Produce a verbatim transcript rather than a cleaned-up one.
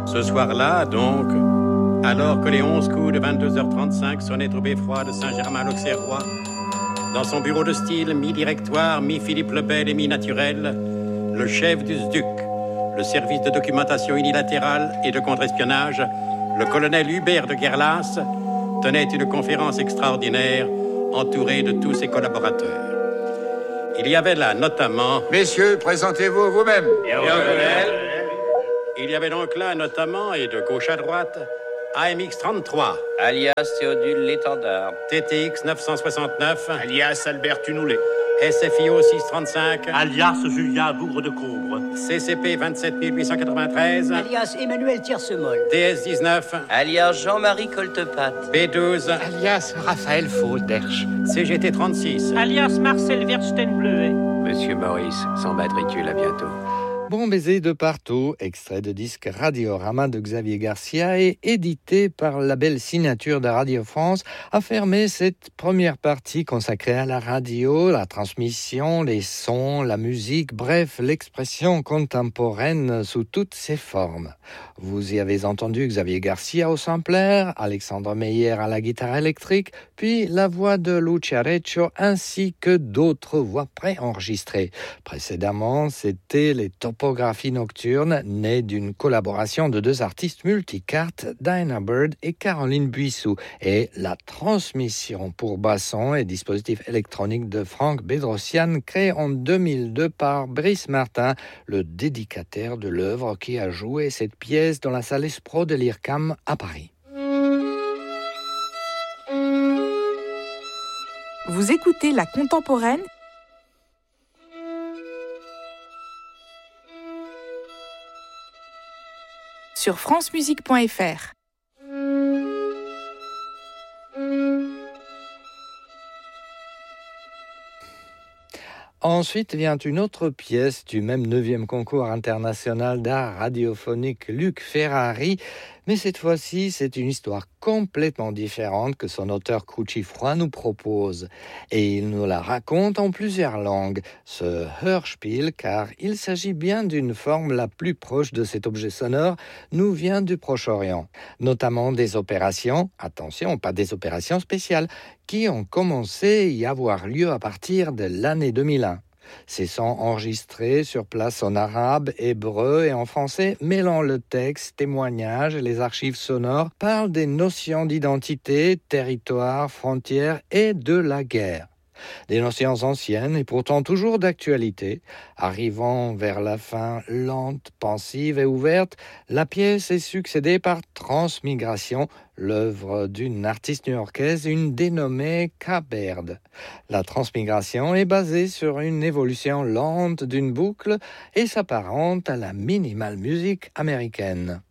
Ce soir-là, donc, alors que les onze coups de vingt-deux heures trente-cinq sonnaient au beffroi de Saint-Germain-l'Auxerrois, dans son bureau de style mi-directoire, mi-Philippe le Bel et mi-naturel, le chef du S D U C, le service de documentation unilatérale et de contre-espionnage, le colonel Hubert de Guerlas, tenait une conférence extraordinaire entouré de tous ses collaborateurs. Il y avait là notamment... Messieurs, présentez-vous vous-même. Bien, colonel. Il y avait donc là notamment, et de gauche à droite, A M X trente-trois. Alias Théodule l'étendard. T T X neuf cent soixante-neuf. Alias Albert Tunoulet. S F I O six cent trente-cinq. Alias Julien Bougre de Combre. C C P vingt-sept mille huit cent quatre-vingt-treize. Alias Emmanuel Tiersemol. D S dix-neuf. Alias Jean-Marie Coltepat. B douze. Alias Raphaël Fauderche. C G T trente-six. Alias Marcel Verstein-Bleuet. Monsieur Maurice, sans matricule, à bientôt. Bon baiser de partout, extrait de disque Radiorama de Xavier Garcia et édité par la belle signature de Radio France, a fermé cette première partie consacrée à la radio, la transmission, les sons, la musique, bref, l'expression contemporaine sous toutes ses formes. Vous y avez entendu Xavier Garcia au sampler, Alexandre Meyer à la guitare électrique, puis la voix de Lucia Reccio ainsi que d'autres voix préenregistrées. Précédemment, c'était les topographies nocturnes nées d'une collaboration de deux artistes multicartes, Dinah Bird et Caroline Buissou, et la transmission pour basson et dispositif électronique de Franck Bedrosian, créé en deux mille deux par Brice Martin, le dédicataire de l'œuvre qui a joué cette pièce dans la salle Espro de l'I R C A M à Paris. Vous écoutez La Contemporaine sur francemusique point f r. Ensuite vient une autre pièce du même neuvième concours international d'art radiophonique Luc Ferrari, mais cette fois-ci c'est une histoire complètement différente que son auteur Crucifroy nous propose. Et il nous la raconte en plusieurs langues, ce Hörspiel, car il s'agit bien d'une forme la plus proche de cet objet sonore, nous vient du Proche-Orient, notamment des opérations, attention, pas des opérations spéciales, qui ont commencé à y avoir lieu à partir de l'année deux mille un. Ces sons enregistrés sur place en arabe, hébreu et en français, mêlant le texte, témoignages et les archives sonores, parlent des notions d'identité, territoire, frontières et de la guerre. Des notions anciennes et pourtant toujours d'actualité. Arrivant vers la fin lente, pensive et ouverte, la pièce est succédée par Transmigration, l'œuvre d'une artiste new-yorkaise, une dénommée K. Baird. La transmigration est basée sur une évolution lente d'une boucle et s'apparente à la minimal music américaine.